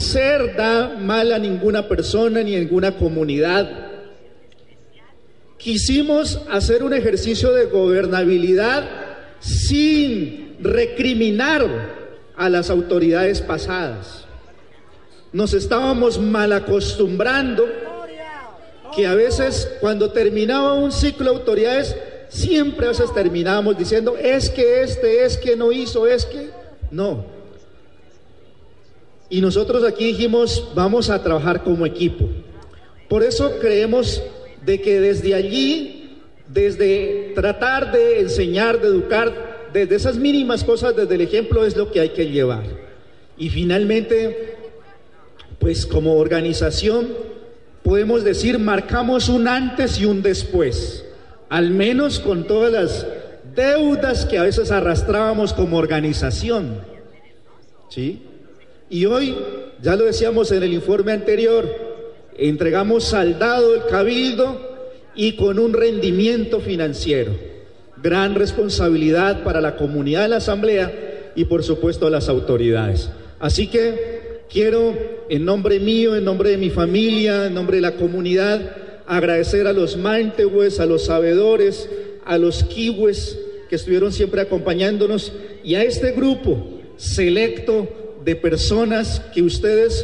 hacer da mal a ninguna persona ni a ninguna comunidad. Quisimos hacer un ejercicio de gobernabilidad sin recriminar a las autoridades pasadas. Nos estábamos mal acostumbrando que a veces cuando terminaba un ciclo de autoridades, siempre a veces terminábamos diciendo, es que no hizo, es que no. Y nosotros aquí dijimos, vamos a trabajar como equipo. Por eso creemos de que desde allí, desde tratar de enseñar, de educar, desde esas mínimas cosas, desde el ejemplo es lo que hay que llevar. Y finalmente, pues como organización, podemos decir, marcamos un antes y un después, al menos con todas las deudas que a veces arrastrábamos como organización, ¿sí? Y hoy, ya lo decíamos en el informe anterior, entregamos saldado el cabildo y con un rendimiento financiero. Gran responsabilidad para la comunidad de la asamblea y por supuesto las autoridades. Así que quiero, en nombre mío, en nombre de mi familia, en nombre de la comunidad, agradecer a los Mantehues, a los sabedores, a los Kiwes que estuvieron siempre acompañándonos y a este grupo selecto de personas que ustedes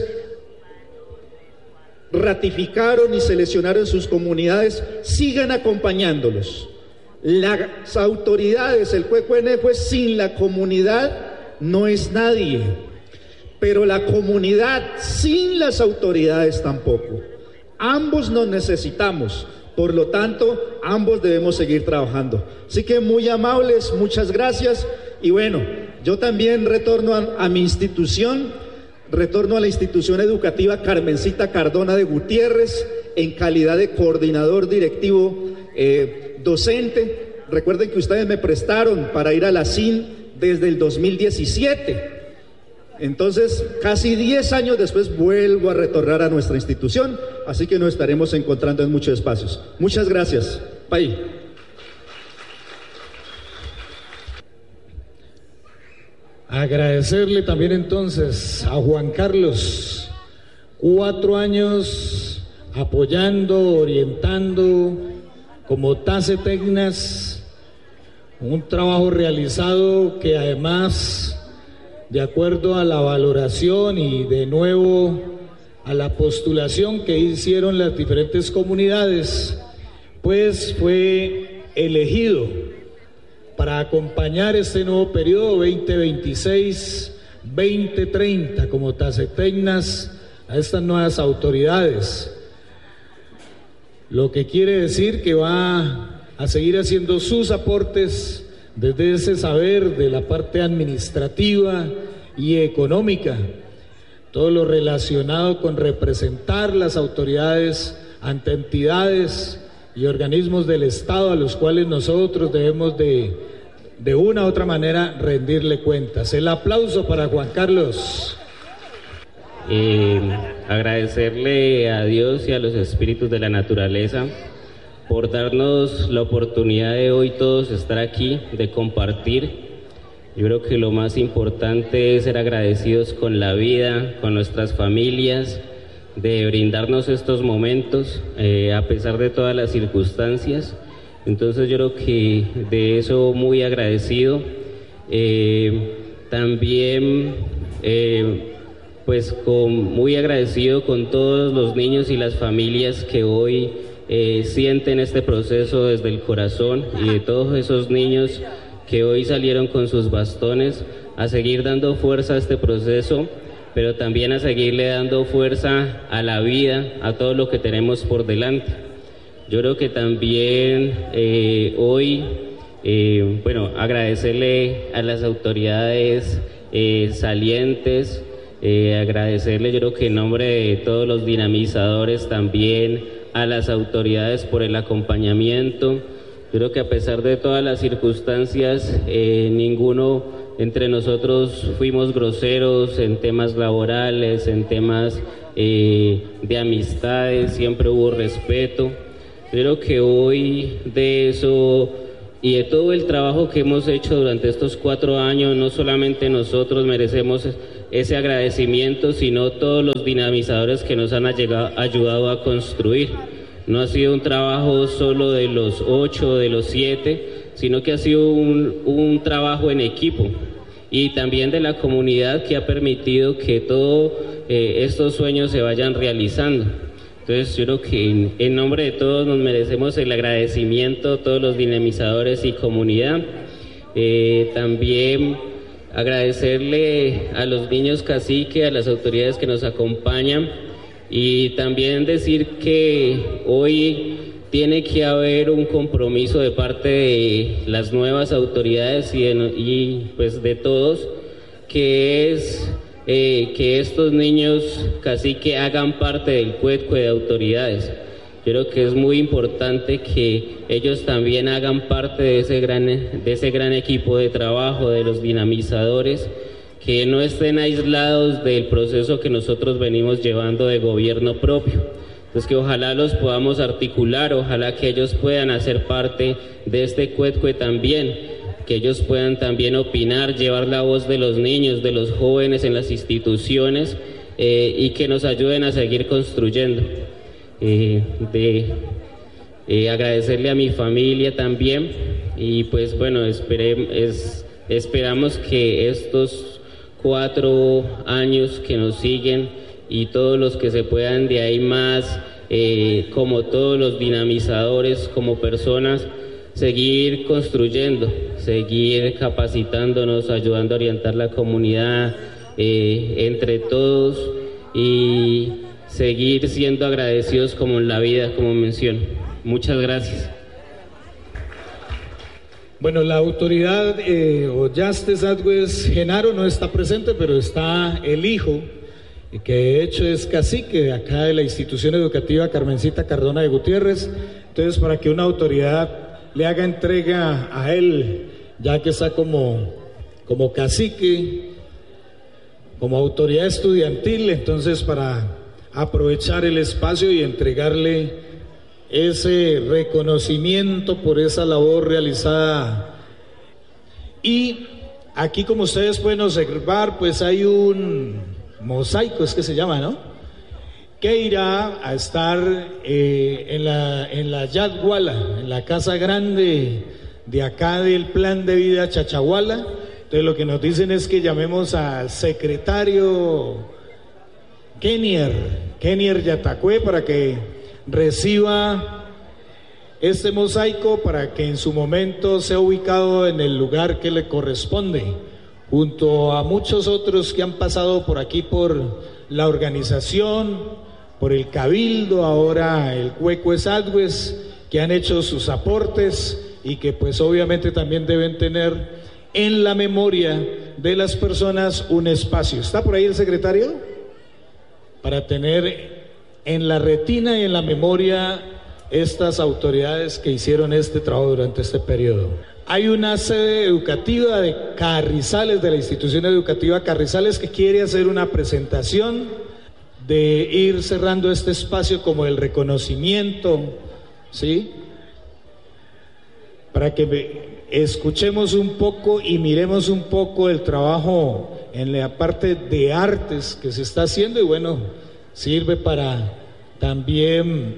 ratificaron y seleccionaron en sus comunidades, sigan acompañándolos. Las autoridades, el Cuecuenefue sin la comunidad no es nadie, pero la comunidad sin las autoridades tampoco. Ambos nos necesitamos, por lo tanto, ambos debemos seguir trabajando. Así que muy amables, muchas gracias. Y bueno, yo también retorno a mi institución, retorno a la institución educativa Carmencita Cardona de Gutiérrez, en calidad de coordinador directivo docente. Recuerden que ustedes me prestaron para ir a la CIN desde el 2017. Entonces, casi 10 años después vuelvo a retornar a nuestra institución, así que nos estaremos encontrando en muchos espacios. Muchas gracias. Bye. Agradecerle también entonces a Juan Carlos, 4 años apoyando, orientando como TASE Tecnas, un trabajo realizado que además, de acuerdo a la valoración y de nuevo a la postulación que hicieron las diferentes comunidades, pues fue elegido para acompañar este nuevo periodo 2026-2030 como TASE Tecnas a estas nuevas autoridades. Lo que quiere decir que va a seguir haciendo sus aportes desde ese saber de la parte administrativa y económica, todo lo relacionado con representar las autoridades ante entidades y organismos del Estado a los cuales nosotros debemos de una u otra manera rendirle cuentas. El aplauso para Juan Carlos. Agradecerle a Dios y a los espíritus de la naturaleza por darnos la oportunidad de hoy todos estar aquí, de compartir. Yo creo que lo más importante es ser agradecidos con la vida, con nuestras familias, de brindarnos estos momentos a pesar de todas las circunstancias. Entonces yo creo que de eso muy agradecido. También pues muy agradecido con todos los niños y las familias que hoy sienten este proceso desde el corazón, y de todos esos niños que hoy salieron con sus bastones a seguir dando fuerza a este proceso, pero también a seguirle dando fuerza a la vida, a todo lo que tenemos por delante. Yo creo que también hoy, agradecerle a las autoridades salientes, agradecerle, yo creo que en nombre de todos los dinamizadores también, a las autoridades por el acompañamiento. Yo creo que a pesar de todas las circunstancias, ninguno entre nosotros fuimos groseros en temas laborales, en temas de amistades, siempre hubo respeto. Yo creo que hoy de eso y de todo el trabajo que hemos hecho durante estos 4 años, no solamente nosotros merecemos ese agradecimiento, sino todos los dinamizadores que nos han ayudado a construir. No ha sido un trabajo solo de los 8, de los 7, sino que ha sido un trabajo en equipo, y también de la comunidad, que ha permitido que todos estos sueños se vayan realizando. Entonces yo creo que en nombre de todos nos merecemos el agradecimiento, todos los dinamizadores y comunidad. También agradecerle a los niños cacique, a las autoridades que nos acompañan, y también decir que hoy tiene que haber un compromiso de parte de las nuevas autoridades y pues de todos, que es que estos niños cacique hagan parte del cuetcue de autoridades. Yo creo que es muy importante que ellos también hagan parte de ese gran equipo de trabajo, de los dinamizadores, que no estén aislados del proceso que nosotros venimos llevando de gobierno propio. Entonces que ojalá los podamos articular, ojalá que ellos puedan hacer parte de este cuetcue también, que ellos puedan también opinar, llevar la voz de los niños, de los jóvenes en las instituciones, y que nos ayuden a seguir construyendo. Agradecerle a mi familia también, y pues bueno, esperamos que estos 4 años que nos siguen y todos los que se puedan de ahí más, como todos los dinamizadores, como personas, seguir construyendo, seguir capacitándonos, ayudando a orientar la comunidad entre todos, y seguir siendo agradecidos como en la vida, como menciono. Muchas gracias. Bueno, la autoridad Oyaste Sadgues Genaro no está presente, pero está el hijo, que de hecho es cacique de acá de la institución educativa Carmencita Cardona de Gutiérrez. Entonces, para que una autoridad le haga entrega a él, ya que está como cacique, como autoridad estudiantil, entonces para aprovechar el espacio y entregarle ese reconocimiento por esa labor realizada. Y aquí, como ustedes pueden observar, pues hay un mosaico, es que se llama, ¿no?, que irá a estar en la Yadguala, en la casa grande de acá del Plan de Vida Chachahuala. Entonces lo que nos dicen es que llamemos al secretario Kenier Yatacue para que reciba este mosaico, para que en su momento sea ubicado en el lugar que le corresponde, junto a muchos otros que han pasado por aquí, por la organización, por el Cabildo, ahora el Cuetcue Sadgues, que han hecho sus aportes y que pues obviamente también deben tener en la memoria de las personas un espacio. ¿Está por ahí el secretario? Para tener en la retina y en la memoria estas autoridades que hicieron este trabajo durante este periodo. Hay una sede educativa de Carrizales, de la institución educativa Carrizales, que quiere hacer una presentación, de ir cerrando este espacio como el reconocimiento, ¿sí?, para que escuchemos un poco y miremos un poco el trabajo en la parte de artes que se está haciendo, y bueno, sirve para también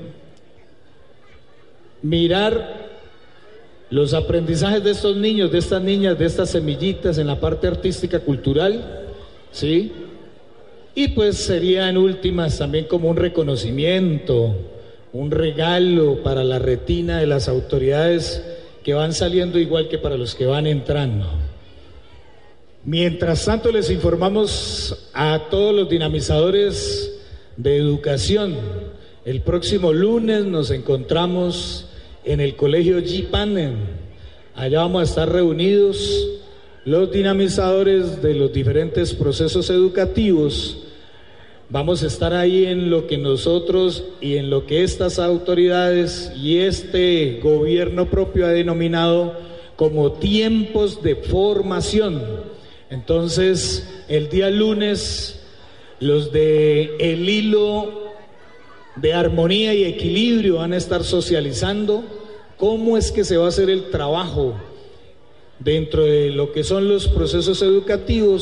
mirar los aprendizajes de estos niños, de estas niñas, de estas semillitas en la parte artística cultural, ¿sí? Y pues sería en últimas también como un reconocimiento, un regalo para la retina de las autoridades que van saliendo, igual que para los que van entrando. Mientras tanto, les informamos a todos los dinamizadores de educación: el próximo lunes nos encontramos en el colegio Jipanen. Allá vamos a estar reunidos los dinamizadores de los diferentes procesos educativos. Vamos a estar ahí en lo que nosotros y en lo que estas autoridades y este gobierno propio ha denominado como tiempos de formación. Entonces, el día lunes, los de el hilo de armonía y equilibrio van a estar socializando cómo es que se va a hacer el trabajo dentro de lo que son los procesos educativos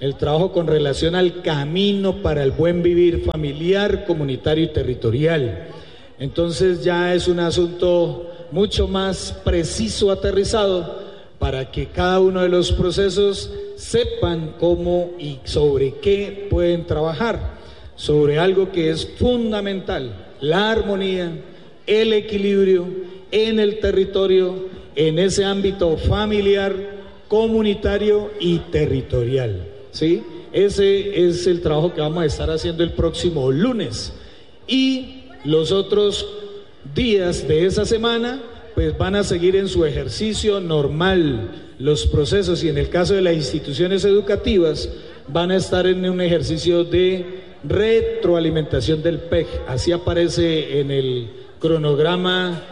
el trabajo con relación al camino para el buen vivir familiar, comunitario y territorial. Entonces ya es un asunto mucho más preciso, aterrizado, para que cada uno de los procesos sepan cómo y sobre qué pueden trabajar, sobre algo que es fundamental, la armonía, el equilibrio en el territorio, en ese ámbito familiar, comunitario y territorial, ¿sí? Ese es el trabajo que vamos a estar haciendo el próximo lunes. Y los otros días de esa semana pues van a seguir en su ejercicio normal los procesos, y en el caso de las instituciones educativas van a estar en un ejercicio de retroalimentación del PEG. Así aparece en el cronograma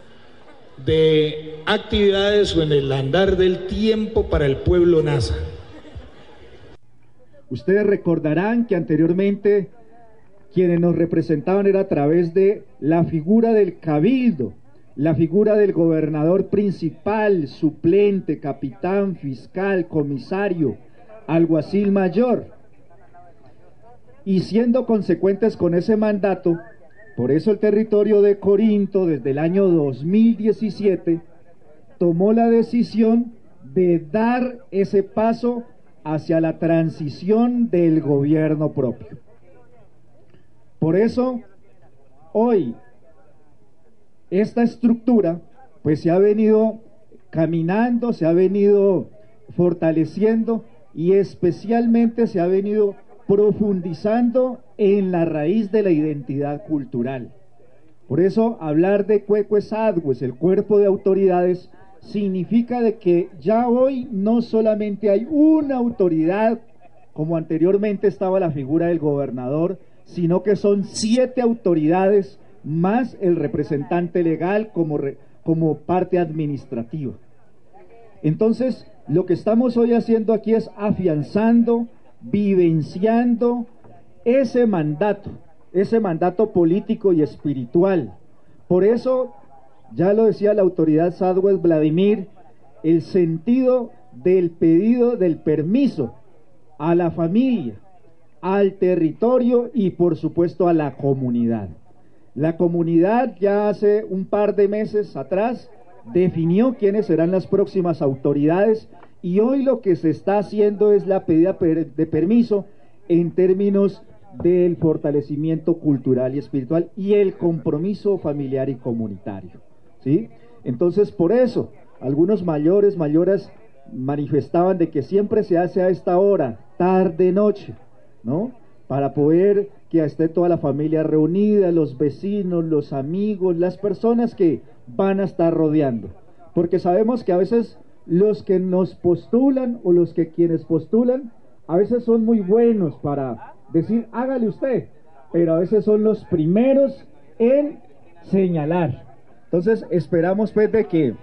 de actividades o en el andar del tiempo para el pueblo NASA. Ustedes recordarán que anteriormente quienes nos representaban era a través de la figura del cabildo, la figura del gobernador principal, suplente, capitán, fiscal, comisario, alguacil mayor. Y siendo consecuentes con ese mandato, por eso el territorio de Corinto desde el año 2017 tomó la decisión de dar ese paso hacia la transición del gobierno propio. Por eso, hoy, esta estructura pues se ha venido caminando, se ha venido fortaleciendo y especialmente se ha venido profundizando en la raíz de la identidad cultural. Por eso hablar de Cuecues-Sadgues, el cuerpo de autoridades, significa de que ya hoy no solamente hay una autoridad, como anteriormente estaba la figura del gobernador, sino que son 7 autoridades más el representante legal como parte administrativa. Entonces, lo que estamos hoy haciendo aquí es afianzando, vivenciando ese mandato político y espiritual. Por eso, ya lo decía la autoridad Sadgues Vladimir, el sentido del pedido del permiso a la familia, al territorio y por supuesto a la comunidad. La comunidad ya hace un par de meses atrás definió quiénes serán las próximas autoridades, y hoy lo que se está haciendo es la pedida de permiso en términos del fortalecimiento cultural y espiritual y el compromiso familiar y comunitario, ¿sí? Entonces, por eso algunos mayoras manifestaban de que siempre se hace a esta hora, tarde, noche, ¿no? Para poder que esté toda la familia reunida, los vecinos, los amigos, las personas que van a estar rodeando, porque sabemos que a veces los que nos postulan o quienes postulan a veces son muy buenos para decir hágale usted, pero a veces son los primeros en señalar. Entonces esperamos pues de que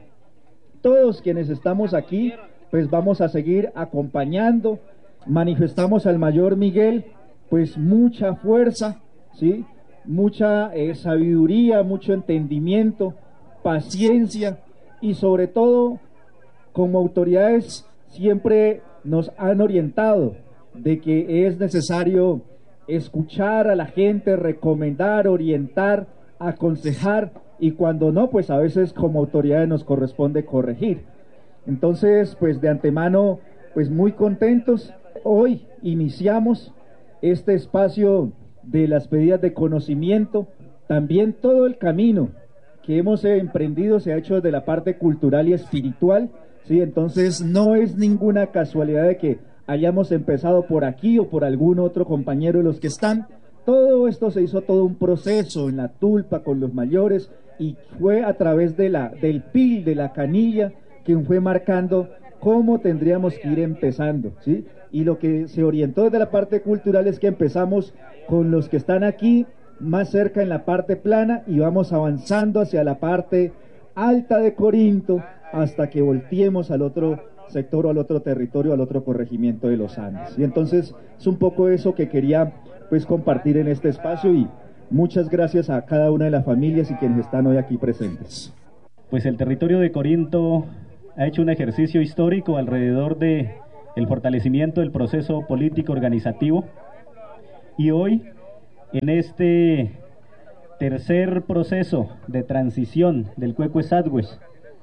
todos quienes estamos aquí pues vamos a seguir acompañando. Manifestamos al mayor Miguel pues mucha fuerza, ¿sí? Mucha sabiduría, mucho entendimiento, paciencia, y sobre todo como autoridades siempre nos han orientado de que es necesario escuchar a la gente, recomendar, orientar, aconsejar, y cuando no, pues a veces como autoridades nos corresponde corregir. Entonces, pues de antemano, pues muy contentos. Hoy iniciamos este espacio de las pedidas de conocimiento. También todo el camino que hemos emprendido se ha hecho desde la parte cultural y espiritual, ¿sí? Entonces no es ninguna casualidad de que hayamos empezado por aquí o por algún otro compañero de los que están. Todo esto se hizo todo un proceso en la tulpa con los mayores, y fue a través de del PIL, de la canilla, que fue marcando cómo tendríamos que ir empezando, ¿sí? Y lo que se orientó desde la parte cultural es que empezamos con los que están aquí más cerca en la parte plana y vamos avanzando hacia la parte alta de Corinto hasta que volteemos al otro sector o al otro territorio, al otro corregimiento de los Andes. Y entonces es un poco eso que quería pues compartir en este espacio, y muchas gracias a cada una de las familias y quienes están hoy aquí presentes. Pues el territorio de Corinto ha hecho un ejercicio histórico alrededor de el fortalecimiento del proceso político organizativo. Y hoy, en este tercer proceso de transición del Cuecue Sadwes,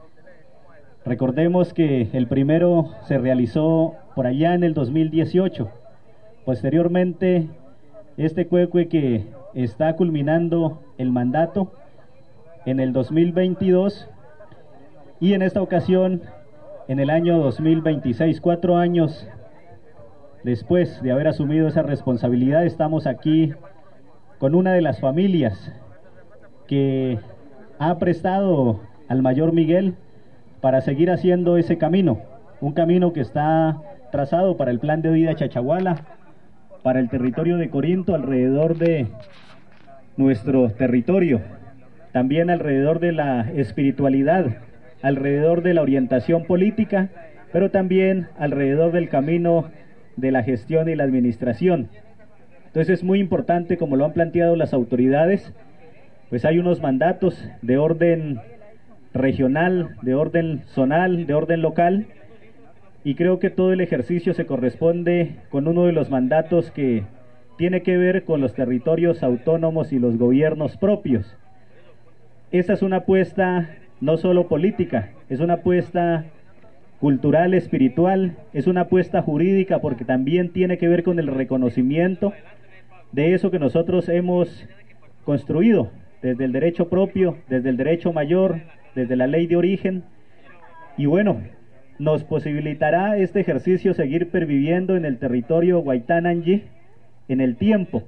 recordemos que el primero se realizó por allá en el 2018. Posteriormente, este Cuecue que está culminando el mandato en el 2022 y en esta ocasión en el año 2026, 4 años después de haber asumido esa responsabilidad, estamos aquí con una de las familias que ha prestado al Mayor Miguel para seguir haciendo ese camino, un camino que está trazado para el Plan de Vida Chachahuala, para el territorio de Corinto, alrededor de nuestro territorio, también alrededor de la espiritualidad, alrededor de la orientación política, pero también alrededor del camino de la gestión y la administración. Entonces es muy importante, como lo han planteado las autoridades, pues hay unos mandatos de orden regional, de orden zonal, de orden local, y creo que todo el ejercicio se corresponde con uno de los mandatos que tiene que ver con los territorios autónomos y los gobiernos propios. Esta es una apuesta no solo política, es una apuesta cultural, espiritual, es una apuesta jurídica, porque también tiene que ver con el reconocimiento de eso que nosotros hemos construido desde el derecho propio, desde el derecho mayor, desde la ley de origen. Y bueno, nos posibilitará este ejercicio seguir perviviendo en el territorio Guaitanangi en el tiempo.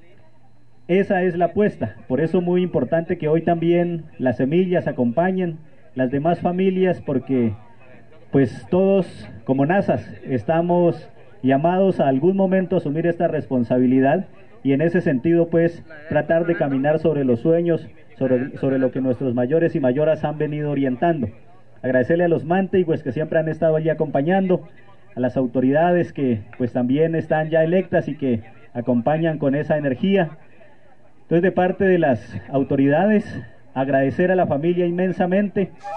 Esa es la apuesta, por eso muy importante que hoy también las semillas acompañen las demás familias, porque pues todos como nazas estamos llamados a algún momento a asumir esta responsabilidad, y en ese sentido pues tratar de caminar sobre los sueños, sobre lo que nuestros mayores y mayoras han venido orientando. Agradecerle a los manteigües que siempre han estado allí acompañando, a las autoridades que pues también están ya electas y que acompañan con esa energía. Entonces, de parte de las autoridades, agradecer a la familia inmensamente.